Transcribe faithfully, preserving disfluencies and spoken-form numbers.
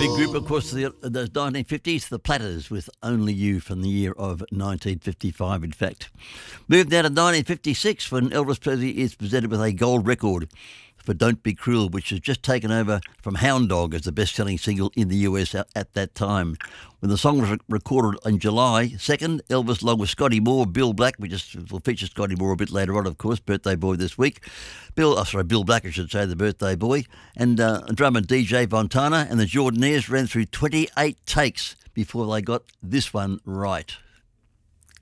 Big group, of course, the, the nineteen fifties, the Platters, with Only You from the year of nineteen fifty-five, in fact. Moved now to nineteen fifty-six when Elvis Presley is presented with a gold record for Don't Be Cruel, which has just taken over from Hound Dog as the best-selling single in the U S at, at that time. When the song was re- recorded on July second, Elvis, along with Scotty Moore, Bill Black, we just will feature Scotty Moore a bit later on, of course, birthday boy this week. Bill, oh, sorry, Bill Black, I should say, the birthday boy, and uh, drummer D J Fontana and the Jordanaires ran through twenty-eight takes before they got this one right.